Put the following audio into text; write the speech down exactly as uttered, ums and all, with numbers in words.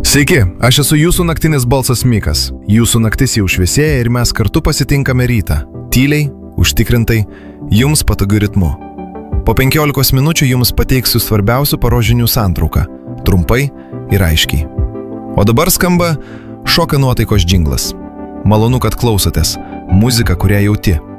Sveiki, aš esu jūsų naktinis balsas Mikas. Jūsų naktis jau šviesėja ir mes kartu pasitinkame rytą. Tyliai, užtikrintai, jums patogiu ritmu. Po penkiolikos minučių jums pateiksiu svarbiausių paros santrauką. Trumpai ir aiškiai. O dabar skamba šoka nuotaikos džinglas. Malonu, kad klausotės. Muzika, kurią jauti.